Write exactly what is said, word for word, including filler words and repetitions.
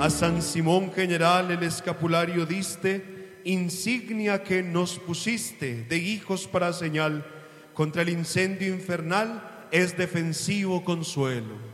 A San Simón General el escapulario diste, insignia que nos pusiste de hijos para señal, contra el incendio infernal es defensivo consuelo.